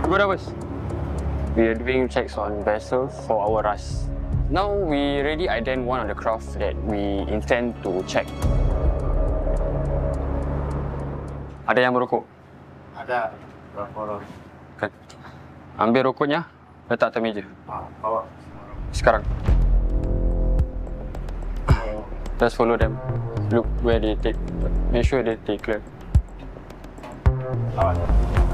Good hours. We are doing checks on vessels for our RAS. Now we already identified one of the craft that we intend to check. Ada yang merokok? Ada. Berapa orang? Kan. Ambil rokoknya, letak atas meja. Bawa. Sekarang. Just follow them. Look where they take. Make sure they take clear. Bawa.